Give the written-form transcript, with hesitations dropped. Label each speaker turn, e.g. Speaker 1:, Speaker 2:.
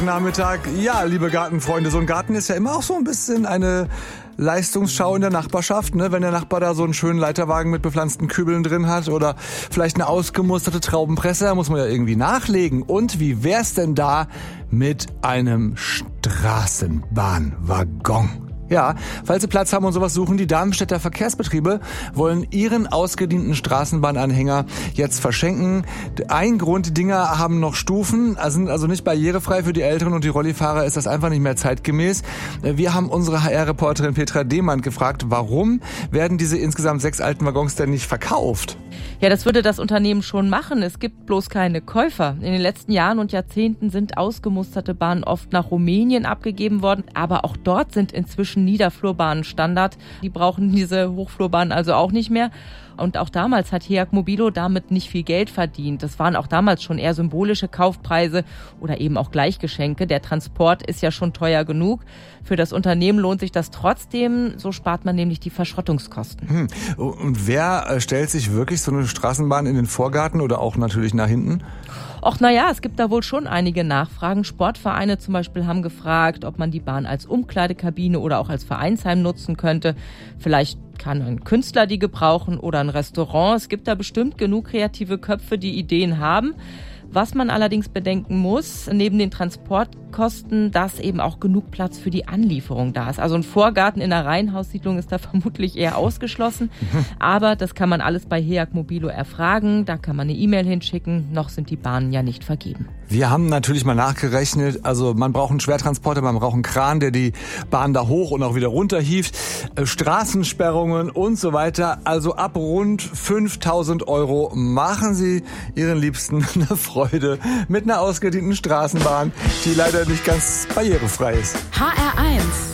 Speaker 1: Nachmittag. Ja, liebe Gartenfreunde, so ein Garten ist ja immer auch so ein bisschen eine Leistungsschau in der Nachbarschaft, ne? Wenn der Nachbar da so einen schönen Leiterwagen mit bepflanzten Kübeln drin hat oder vielleicht eine ausgemusterte Traubenpresse, da muss man ja irgendwie nachlegen. Und wie wär's denn da mit einem Straßenbahnwaggon? Ja, falls Sie Platz haben und sowas suchen, die Darmstädter Verkehrsbetriebe wollen ihren ausgedienten Straßenbahnanhänger jetzt verschenken. Ein Grund, die Dinger haben noch Stufen, sind also nicht barrierefrei. Für die Älteren und die Rollifahrer ist das einfach nicht mehr zeitgemäß. Wir haben unsere HR-Reporterin Petra Demand gefragt, warum werden diese insgesamt 6 alten Waggons denn nicht verkauft?
Speaker 2: Ja, das würde das Unternehmen schon machen. Es gibt bloß keine Käufer. In den letzten Jahren und Jahrzehnten sind ausgemusterte Bahnen oft nach Rumänien abgegeben worden. Aber auch dort sind inzwischen Niederflurbahnen Standard. Die brauchen diese Hochflurbahnen also auch nicht mehr. Und auch damals hat HEAG Mobilo damit nicht viel Geld verdient. Das waren auch damals schon eher symbolische Kaufpreise oder eben auch Gleichgeschenke. Der Transport ist ja schon teuer genug. Für das Unternehmen lohnt sich das trotzdem. So spart man nämlich die Verschrottungskosten.
Speaker 1: Und wer stellt sich wirklich so eine Straßenbahn in den Vorgarten oder auch natürlich nach hinten?
Speaker 2: Och, naja, es gibt da wohl schon einige Nachfragen. Sportvereine zum Beispiel haben gefragt, ob man die Bahn als Umkleidekabine oder auch als Vereinsheim nutzen könnte. Vielleicht kann ein Künstler die gebrauchen oder ein Restaurant. Es gibt da bestimmt genug kreative Köpfe, die Ideen haben. Was man allerdings bedenken muss, neben den Transportkosten, dass eben auch genug Platz für die Anlieferung da ist. Also ein Vorgarten in einer Reihenhaussiedlung ist da vermutlich eher ausgeschlossen. Aber das kann man alles bei HEAG Mobilo erfragen. Da kann man eine E-Mail hinschicken. Noch sind die Bahnen ja nicht vergeben.
Speaker 1: Wir haben natürlich mal nachgerechnet. Also man braucht einen Schwertransporter, man braucht einen Kran, der die Bahn da hoch und auch wieder runter hieft. Straßensperrungen und so weiter. Also ab rund 5.000 € machen Sie Ihren Liebsten eine Freude mit einer ausgedienten Straßenbahn, die leider nicht ganz barrierefrei ist.
Speaker 3: HR1